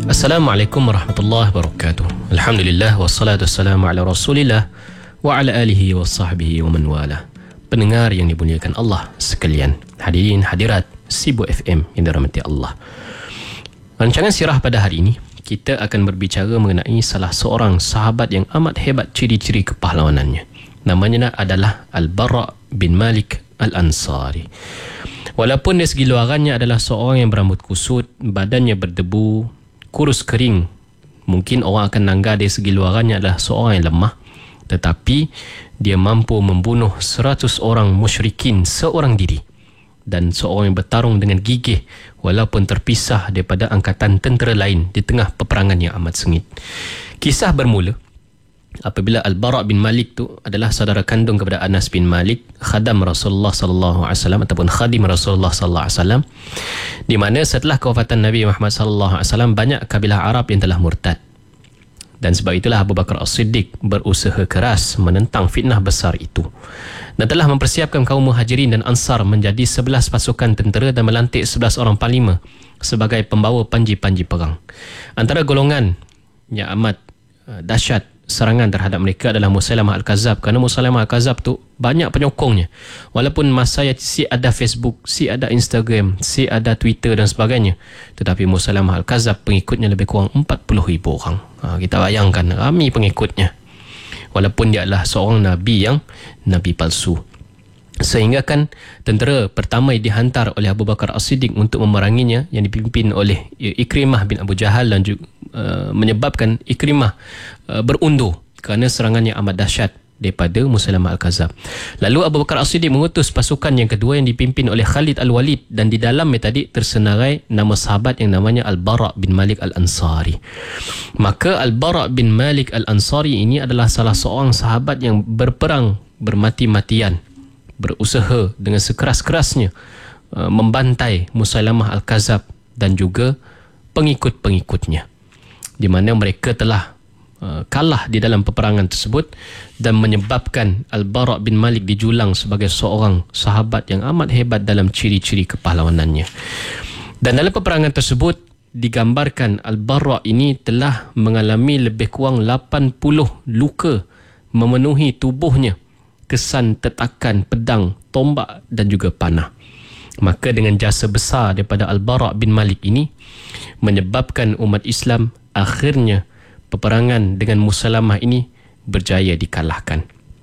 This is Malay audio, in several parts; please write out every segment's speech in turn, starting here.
Assalamualaikum warahmatullahi wabarakatuh. Alhamdulillah wassalatu wassalamu ala Rasulillah wa ala alihi wa sahbihi wa man wala. Pendengar yang dimuliakan Allah sekalian, hadirin hadirat Sibu FM yang dirahmati Allah. Rancangan sirah pada hari ini kita akan berbicara mengenai salah seorang sahabat yang amat hebat ciri-ciri kepahlawanannya. Namanya adalah Al-Bara' bin Malik Al-Ansari. Walaupun dari segi luarannya adalah seorang yang berambut kusut, badannya berdebu, kurus kering, mungkin orang akan nanggah dari segi luarannya adalah seorang yang lemah, tetapi dia mampu membunuh 100 orang musyrikin seorang diri dan seorang yang bertarung dengan gigih walaupun terpisah daripada angkatan tentera lain di tengah peperangan yang amat sengit. Kisah bermula apabila Al-Bara' bin Malik tu adalah saudara kandung kepada Anas bin Malik, khadam Rasulullah sallallahu alaihi wasallam ataupun khadim Rasulullah sallallahu alaihi wasallam, di mana setelah kewafatan Nabi Muhammad sallallahu alaihi wasallam banyak kabilah Arab yang telah murtad. Dan sebab itulah Abu Bakar As-Siddiq berusaha keras menentang fitnah besar itu dan telah mempersiapkan kaum Muhajirin dan Ansar menjadi 11 pasukan tentera dan melantik 11 orang panglima sebagai pembawa panji-panji perang. Antara golongan yang amat dahsyat serangan terhadap mereka adalah Musailamah Al-Kazab, kerana Musailamah Al-Kazab tu banyak penyokongnya. Walaupun masa si ada Facebook, si ada Instagram, si ada Twitter dan sebagainya, tetapi Musailamah Al-Kazab pengikutnya lebih kurang 40,000 orang. Kita bayangkan ramai pengikutnya, walaupun dia adalah seorang Nabi yang Nabi palsu. Sehingga kan tentera pertama dihantar oleh Abu Bakar As-Siddiq untuk memeranginya yang dipimpin oleh Ikrimah bin Abu Jahal dan juga menyebabkan Ikrimah berundur kerana serangan yang amat dahsyat daripada Musailamah Al-Kazab. Lalu Abu Bakar As-Siddiq mengutus pasukan yang kedua yang dipimpin oleh Khalid Al-Walid, dan di dalamnya tadi tersenarai nama sahabat yang namanya Al-Bara' bin Malik Al-Ansari. Maka Al-Bara' bin Malik Al-Ansari ini adalah salah seorang sahabat yang berperang bermati-matian, berusaha dengan sekeras-kerasnya membantai Musailamah Al-Kazab dan juga pengikut-pengikutnya, di mana mereka telah kalah di dalam peperangan tersebut dan menyebabkan Al-Bara' bin Malik dijulang sebagai seorang sahabat yang amat hebat dalam ciri-ciri kepahlawanannya. Dan dalam peperangan tersebut digambarkan Al-Bara' ini telah mengalami lebih kurang 80 luka memenuhi tubuhnya, kesan tetakan pedang, tombak dan juga panah. Maka dengan jasa besar daripada Al-Bara' bin Malik ini menyebabkan umat Islam akhirnya peperangan dengan Musailamah ini berjaya dikalahkan,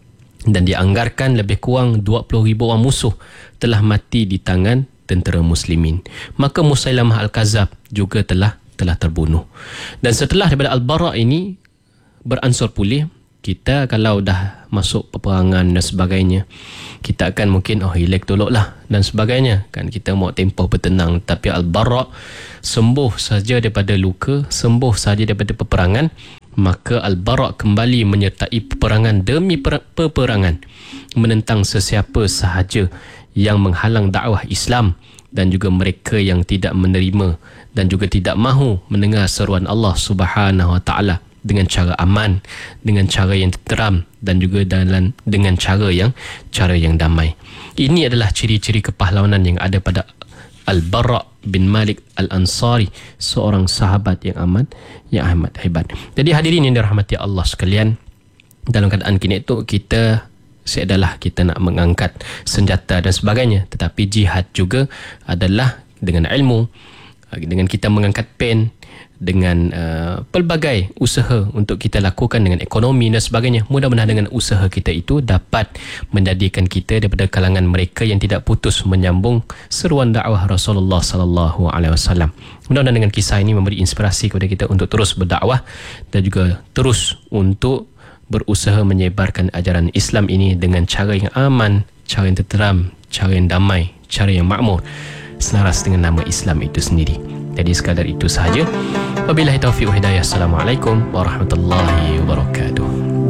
dan dianggarkan lebih kurang 20,000 orang musuh telah mati di tangan tentera muslimin. Maka Musailamah Al-Kazab juga telah terbunuh. Dan setelah daripada Al-Bara' ini beransur pulih, kita kalau dah masuk peperangan dan sebagainya, kita akan mungkin relax toloklah dan sebagainya kan, kita mau tempoh bertenang. Tapi Al-Bara' sembuh saja daripada luka, sembuh saja daripada peperangan, maka Al-Bara' kembali menyertai peperangan demi peperangan, menentang sesiapa sahaja yang menghalang dakwah Islam dan juga mereka yang tidak menerima dan juga tidak mahu mendengar seruan Allah Subhanahu Wa Taala dengan cara aman, dengan cara yang tenteram dan juga dengan cara yang damai. Ini adalah ciri-ciri kepahlawanan yang ada pada Al-Bara' bin Malik Al-Ansari, seorang sahabat yang amat hebat. Jadi hadirin yang dirahmati Allah sekalian, dalam keadaan kini itu kita seadalah kita nak mengangkat senjata dan sebagainya, tetapi jihad juga adalah dengan ilmu, dengan kita mengangkat pen, dengan pelbagai usaha untuk kita lakukan dengan ekonomi dan sebagainya. Mudah-mudahan dengan usaha kita itu dapat menjadikan kita daripada kalangan mereka yang tidak putus menyambung seruan dakwah Rasulullah sallallahu alaihi wasallam. Mudah-mudahan dengan kisah ini memberi inspirasi kepada kita untuk terus berdakwah dan juga terus untuk berusaha menyebarkan ajaran Islam ini dengan cara yang aman, cara yang tenteram, cara yang damai, cara yang makmur, selaras dengan nama Islam itu sendiri. Jadi sekadar itu sahaja. Wabillahi taufiq wa hidayah. Assalamualaikum warahmatullahi wabarakatuh.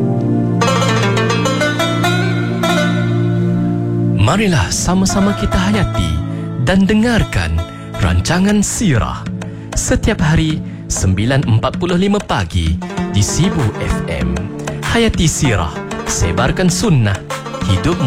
Marilah sama-sama kita hayati dan dengarkan rancangan sirah setiap hari 9.45 pagi di Sibu FM. Hayati sirah, sebarkan sunnah, hidup